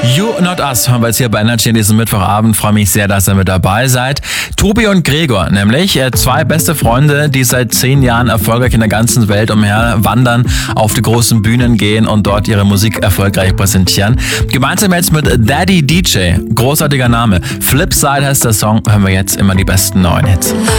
You Not Us hören wir jetzt hier bei Energy diesen Mittwochabend. Freue mich sehr, dass ihr mit dabei seid. Tobi und Gregor, nämlich zwei beste Freunde, die seit 10 Jahren erfolgreich in der ganzen Welt umher wandern, auf die großen Bühnen gehen und dort ihre Musik erfolgreich präsentieren. Gemeinsam jetzt mit Daddy DJ, großartiger Name. Flipside heißt der Song, hören wir jetzt immer die besten neuen Hits.